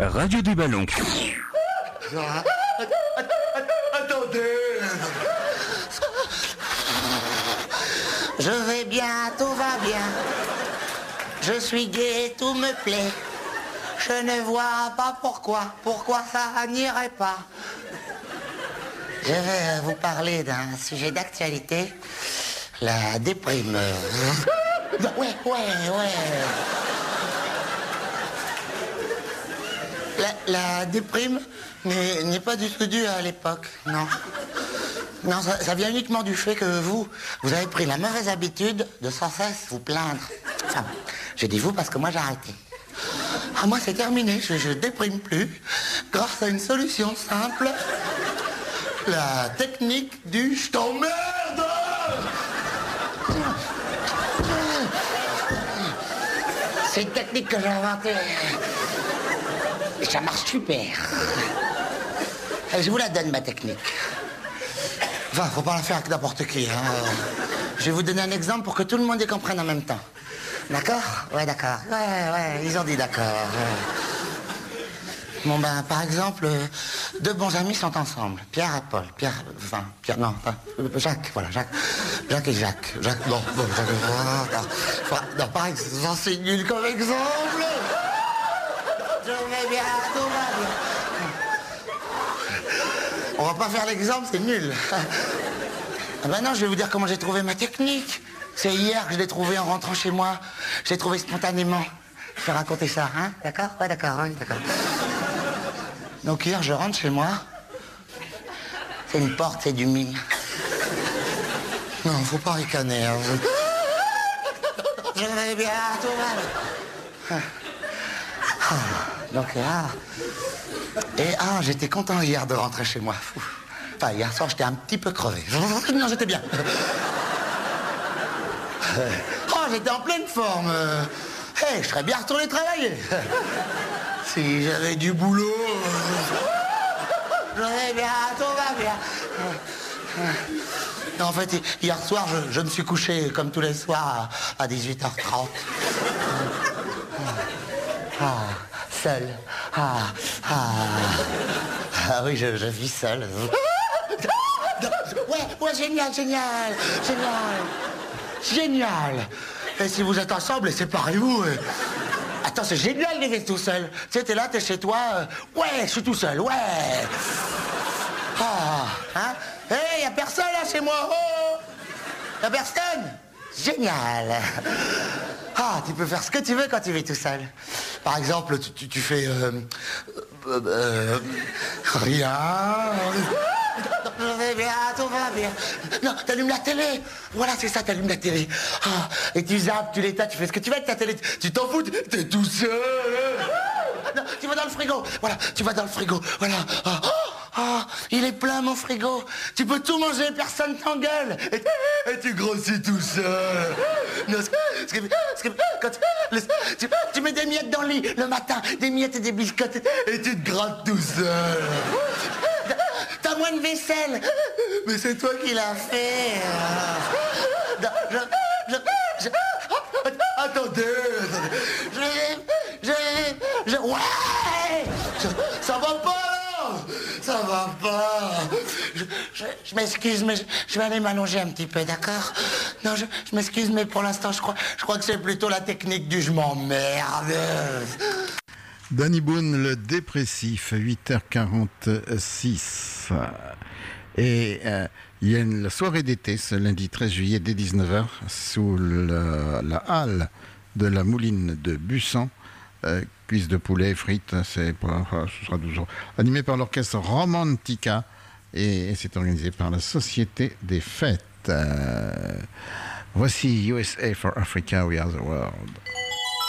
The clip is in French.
Radio des Ballons. Attendez. Je vais bien, tout va bien. Je suis gai, tout me plaît. Je ne vois pas pourquoi ça n'irait pas. Je vais vous parler d'un sujet d'actualité, la déprime. Ouais. La déprime n'est pas du tout due à l'époque, non. Non, ça vient uniquement du fait que vous avez pris la mauvaise habitude de sans cesse vous plaindre. Enfin, je dis vous parce que moi j'ai arrêté. Ah, moi c'est terminé, je déprime plus, grâce à une solution simple. La technique du je t'emmerde. C'est une technique que j'ai inventée. Et ça marche super. Je vous la donne, ma technique. Enfin, faut pas la faire avec n'importe qui, hein. Je vais vous donner un exemple pour que tout le monde y comprenne en même temps. D'accord? Ouais, d'accord. Ouais, ils ont dit d'accord. Bon, ben, par exemple, deux bons amis sont ensemble. Pierre et Paul. Jacques, voilà, Jacques et Jacques. Non, par exemple, c'est nul comme exemple. Je vais bien, tout va bien. On va pas faire l'exemple, c'est nul. Ah ben non, je vais vous dire comment j'ai trouvé ma technique. C'est hier que je l'ai trouvé en rentrant chez moi. Je l'ai trouvé spontanément. Je vais raconter ça, hein? D'accord? Ouais, d'accord. Donc hier, je rentre chez moi. C'est une porte, c'est du mime. Non, faut pas ricaner. Hein. Je vais bien, tout va bien. Donc là... j'étais content hier de rentrer chez moi. Enfin, hier soir, j'étais un petit peu crevé. Non, j'étais bien. J'étais en pleine forme. Je serais bien retourné travailler. Si j'avais du boulot... J'aurais bien, tout va bien. En fait, hier soir, je me suis couché, comme tous les soirs, à 18h30. Seul. Oui, je vis seul. Ouais, génial. Et si vous êtes ensemble, séparez-vous. Attends, c'est génial de vivre tout seul. Tu sais, t'es là, t'es chez toi. Ouais, je suis tout seul, ouais. Y a personne là chez moi. Y a personne. Génial. Tu peux faire ce que tu veux quand tu vis tout seul. Par exemple, tu fais... rien. Je vais bien, tout va bien. Non, t'allumes la télé. Voilà, c'est ça, t'allumes la télé. Et tu zappes, tu l'éteins, tu fais ce que tu veux avec ta télé. Tu t'en fous, t'es tout seul. Non, tu vas dans le frigo. Voilà, tu vas dans le frigo. Voilà. Il est plein, mon frigo. Tu peux tout manger, personne t'engueule. Et tu grossis tout seul. Non, quand tu mets des miettes dans le lit le matin, des miettes et des biscottes, et tu te grattes tout seul. T'as moins de vaisselle. Mais c'est toi qui l'as fait. Attendez. Ouais. Ça va pas. Ça va pas. Je m'excuse, mais je vais aller m'allonger un petit peu, d'accord? Non, je m'excuse, mais pour l'instant, je crois que c'est plutôt la technique du je m'emmerde. Danny Boone, le dépressif, 8h46. Et il y a la soirée d'été, ce lundi 13 juillet, dès 19h, sous la halle de la Mouline de Bussan. Cuisses de poulet, frites, ce sera toujours animé par l'orchestre Romantica et c'est organisé par la Société des Fêtes. Voici USA for Africa, We Are the World.